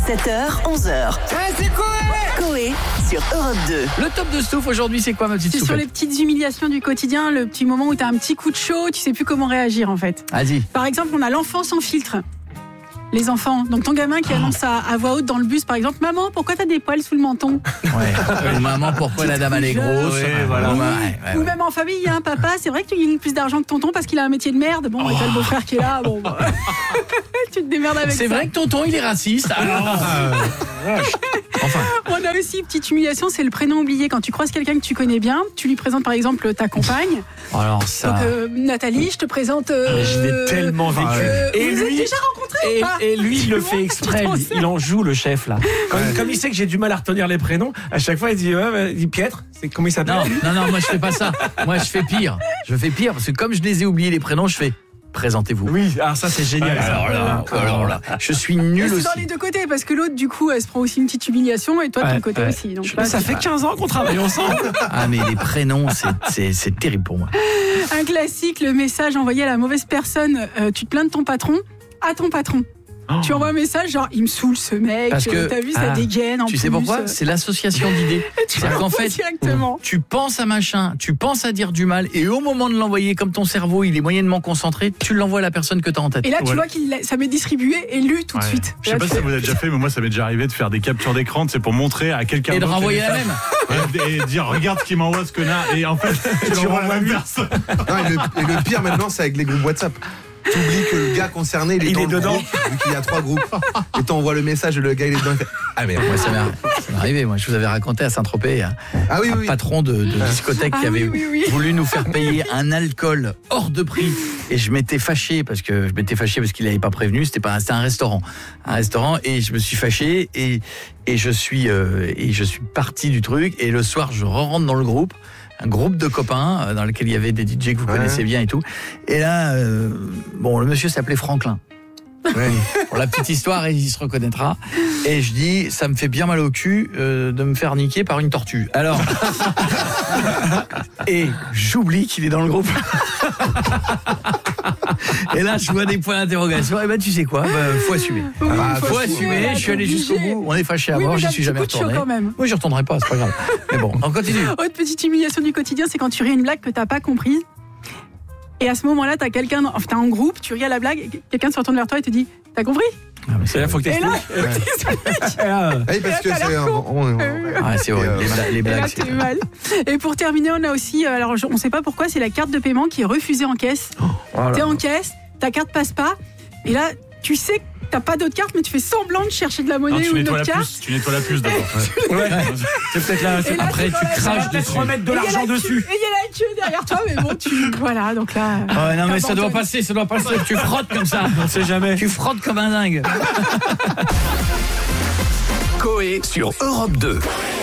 7h, 11h. C'est Coé Coé sur Europe 2. Le top de Stouff aujourd'hui, c'est quoi ma petite C'est sur Stouffette? les petites humiliations du quotidien, le petit moment où t'as un petit coup de chaud, tu sais plus comment réagir en fait. Vas-y. Par exemple, on a l'enfant sans filtre. Les enfants. Donc ton gamin qui annonce à voix haute dans le bus, par exemple, maman, pourquoi t'as des poils sous le menton? Ouais. Maman, pourquoi la dame elle est grosse? Ouais, voilà. Ou même en famille, il y a un papa, c'est vrai que tu gagnes plus d'argent que tonton parce qu'il a un métier de merde. Bon, et t'as le beau-frère qui est là, bon. Tu te démerdes avec ça. C'est vrai que tonton il est raciste. Enfin. On a aussi une petite humiliation, c'est le prénom oublié. Quand tu croises quelqu'un que tu connais bien, tu lui présentes par exemple ta compagne. Alors ça. Donc Nathalie, je te présente. Je l'ai tellement vécu. Et vous êtes déjà rencontrés ou pas? Et lui, il le C'est fait bon, exprès. tu t'en Il en joue, le chef, là. Comme il sait que j'ai du mal à retenir les prénoms, à chaque fois, il dit, il dit Pietre, c'est comment il s'appelle? Non, moi je fais pas ça. Moi je fais pire. Je fais pire parce que comme je les ai oubliés les prénoms, je fais présentez-vous. Oui, alors ça, c'est génial. Alors là, je suis nul c'est aussi. dans les deux côtés, parce que l'autre, du coup, elle se prend aussi une petite humiliation, et toi, de ton côté aussi. Donc, là, Ça fait 15 ans qu'on travaille ensemble. Ah mais les prénoms, c'est terrible pour moi. un classique, le message envoyé à la mauvaise personne. Tu te plains de ton patron à ton patron. Tu envoies un message genre il me saoule ce mec, Parce que, t'as vu ça dégaine en Tu plus. sais pourquoi? C'est l'association d'idées. Tu C'est-à-dire qu'en l'envoies fait, directement. tu penses à machin, tu penses à dire du mal, et au moment de l'envoyer, comme ton cerveau il est moyennement concentré, tu l'envoies à la personne que t'as en tête. Et là, tu vois ça m'est distribué et lu tout de suite. Je sais Là, pas tu si ça fais- vous a déjà fait, mais moi ça m'est déjà arrivé de faire des captures d'écran, c'est pour montrer à quelqu'un Et de d'autre renvoyer les la messages. même. Et dire regarde ce qu'il m'envoie ce connard, et en fait tu l'envoies à la même personne. Non, et le pire maintenant, c'est avec les groupes WhatsApp. T'oublies que le gars concerné, il est dans le dedans. groupe, vu qu'il y a 3 groupes. Et t'envoies le message et le gars, il est dedans. Il fait ah merde. Moi, ça m'est arrivé. Moi, je vous avais raconté à Saint-Tropez un patron de discothèque qui avait voulu nous faire payer un alcool hors de prix. Et je m'étais fâché parce qu'il n'avait pas prévenu. C'était un restaurant, et je me suis fâché et je suis parti du truc. Et le soir, je rentre dans le groupe. Un groupe de copains dans lequel il y avait des DJ que vous connaissez bien et tout. Et là, le monsieur s'appelait Franklin. Ouais. Pour la petite histoire, il se reconnaîtra. Et je dis, ça me fait bien mal au cul de me faire niquer par une tortue. Alors, et j'oublie qu'il est dans le groupe. Et là, je vois des points d'interrogation. Et ben, tu sais quoi, faut assumer. Faut assumer. Je suis allé jusqu'au bout. On est fâché à mort. J'y suis jamais retourné. Moi, j'y retournerai pas. C'est pas grave. Mais bon, on continue. Autre petite humiliation du quotidien, c'est quand tu ris une blague que t'as pas comprise. Et à ce moment-là, t'as quelqu'un, t'es en groupe, tu ris à la blague, et quelqu'un se retourne vers toi et te dit, t'as compris? C'est là, faut que Et là, Oui, parce que c'est. C'est horrible. Les et blagues. là, t'es mal. Et pour terminer, on a aussi, alors on sait pas pourquoi, c'est la carte de paiement qui est refusée en caisse. T'es en caisse, ta carte passe pas, et là, tu sais que t'as pas d'autre carte, mais tu fais semblant de chercher de la monnaie ou une autre carte. Tu nettoies la puce d'abord. C'est peut-être là. Et là, Après, tu tu vois, craches dessus. Remettre de l'argent dessus. Et il y a la queue derrière toi, mais bon, voilà, donc là. Non, mais ça doit passer. Tu frottes comme ça. On sait jamais. Tu frottes comme un dingue. Coé sur Europe 2.